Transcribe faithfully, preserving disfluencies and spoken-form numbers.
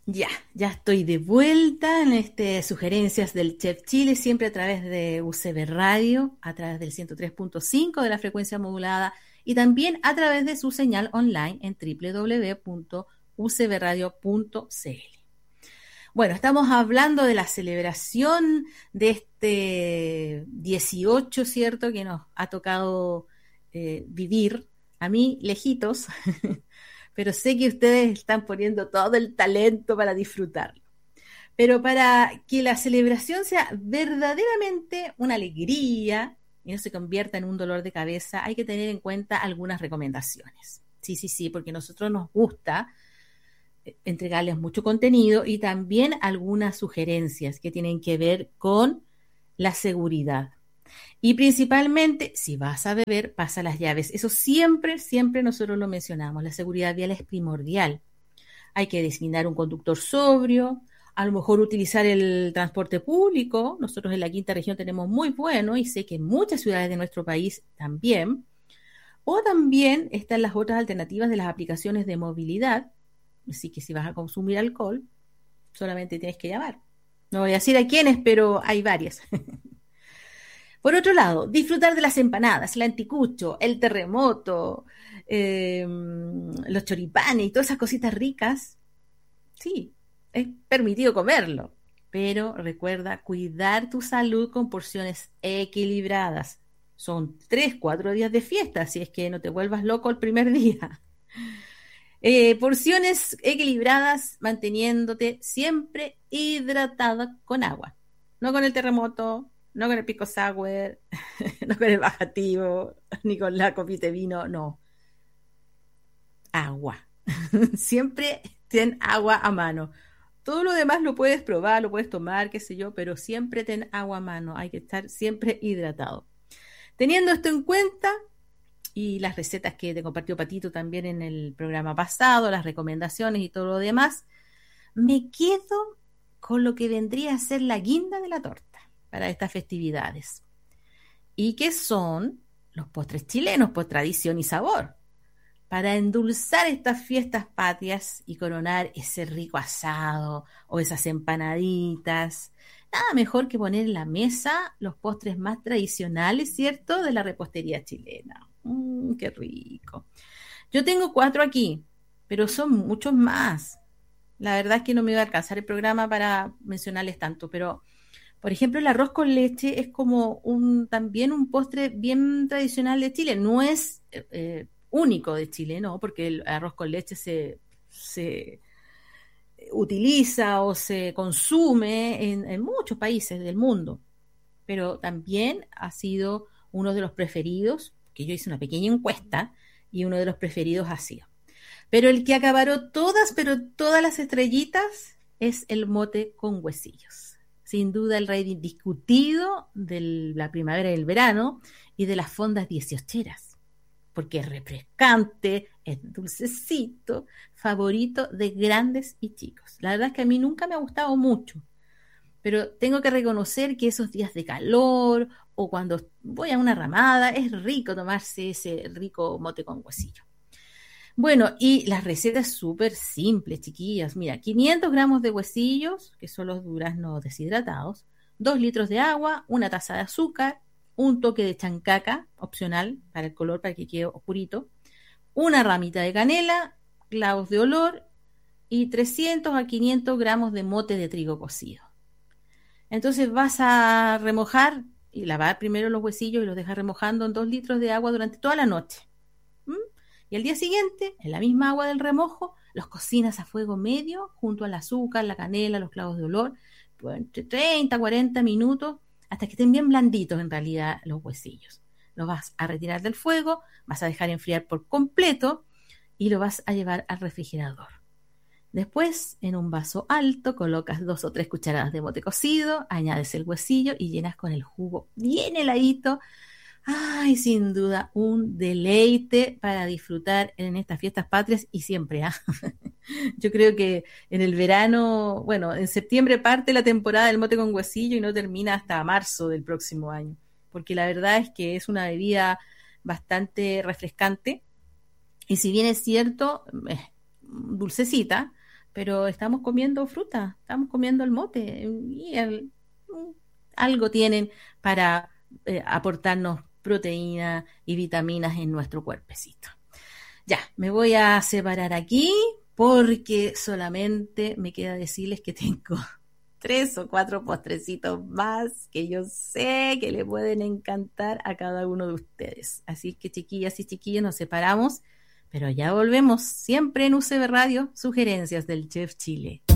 Ya, ya estoy de vuelta en este Sugerencias del Chef Chile, siempre a través de U C B Radio, a través del ciento tres punto cinco de la frecuencia modulada y también a través de su señal online en doble u doble u doble u punto u c b radio punto c l. Bueno, estamos hablando de la celebración de este dieciocho, ¿cierto? Que nos ha tocado eh, vivir, a mí lejitos, pero sé que ustedes están poniendo todo el talento para disfrutarlo. Pero para que la celebración sea verdaderamente una alegría y no se convierta en un dolor de cabeza, hay que tener en cuenta algunas recomendaciones. Sí, sí, sí, porque a nosotros nos gusta entregarles mucho contenido y también algunas sugerencias que tienen que ver con la seguridad. Y principalmente, si vas a beber, pasa las llaves. Eso siempre, siempre nosotros lo mencionamos. La seguridad vial es primordial. Hay que designar un conductor sobrio, a lo mejor utilizar el transporte público. Nosotros en la quinta región tenemos muy bueno y sé que en muchas ciudades de nuestro país también. O también están las otras alternativas de las aplicaciones de movilidad. Así que si vas a consumir alcohol, solamente tienes que llamar. No voy a decir a quiénes, pero hay varias. Por otro lado, disfrutar de las empanadas, el anticucho, el terremoto, eh, los choripanes y todas esas cositas ricas. Sí, es permitido comerlo, pero recuerda cuidar tu salud con porciones equilibradas. Son tres, cuatro días de fiesta, si es que no te vuelvas loco el primer día. Eh, porciones equilibradas, manteniéndote siempre hidratada con agua. No con el terremoto, no con el pico sour, no con el bajativo, ni con la copita de vino, no. Agua. Siempre ten agua a mano. Todo lo demás lo puedes probar, lo puedes tomar, qué sé yo, pero siempre ten agua a mano. Hay que estar siempre hidratado. Teniendo esto en cuenta, y las recetas que te compartió Patito también en el programa pasado, las recomendaciones y todo lo demás, me quedo con lo que vendría a ser la guinda de la torta para estas festividades. Y que son los postres chilenos por tradición y sabor. Para endulzar estas fiestas patrias y coronar ese rico asado o esas empanaditas. Nada mejor que poner en la mesa los postres más tradicionales, ¿cierto?, de la repostería chilena. Mmm, qué rico. Yo tengo cuatro aquí, pero son muchos más. La verdad es que no me iba a alcanzar el programa para mencionarles tanto, pero por ejemplo el arroz con leche es como un también un postre bien tradicional de Chile. No es eh, único de Chile, ¿no? Porque el arroz con leche se, se utiliza o se consume en, en muchos países del mundo, pero también ha sido uno de los preferidos, que yo hice una pequeña encuesta, y uno de los preferidos ha sido. Pero el que acaparó todas, pero todas las estrellitas, es el mote con huesillos. Sin duda el rey indiscutido de la primavera y el verano y de las fondas dieciocheras, porque es refrescante, es dulcecito, favorito de grandes y chicos. La verdad es que a mí nunca me ha gustado mucho, pero tengo que reconocer que esos días de calor o cuando voy a una ramada, es rico tomarse ese rico mote con huesillo. Bueno, y la receta es súper simple, chiquillas. Mira, quinientos gramos de huesillos, que son los duraznos deshidratados, dos litros de agua, una taza de azúcar, un toque de chancaca, opcional para el color, para que quede oscurito, una ramita de canela, clavos de olor y trescientos a quinientos gramos de mote de trigo cocido. Entonces vas a remojar y lavar primero los huesillos y los dejas remojando en dos litros de agua durante toda la noche. ¿Mm? Y al día siguiente, en la misma agua del remojo, los cocinas a fuego medio junto al azúcar, la canela, los clavos de olor, por entre treinta a cuarenta minutos, hasta que estén bien blanditos en realidad los huesillos. Los vas a retirar del fuego, vas a dejar enfriar por completo y lo vas a llevar al refrigerador. Después, en un vaso alto, colocas dos o tres cucharadas de mote cocido, añades el huesillo y llenas con el jugo bien heladito. Ay, sin duda, un deleite para disfrutar en estas fiestas patrias y siempre, ¿ah? Yo creo que en el verano, bueno, en septiembre parte la temporada del mote con huesillo y no termina hasta marzo del próximo año, porque la verdad es que es una bebida bastante refrescante y si bien es cierto, es dulcecita, pero estamos comiendo fruta, estamos comiendo el mote y el, algo tienen para eh, aportarnos proteínas y vitaminas en nuestro cuerpecito. Ya, me voy a separar aquí porque solamente me queda decirles que tengo tres o cuatro postrecitos más que yo sé que le pueden encantar a cada uno de ustedes. Así que chiquillas y chiquillos, nos separamos, pero ya volvemos siempre en U C B Radio, sugerencias del Chef Chile.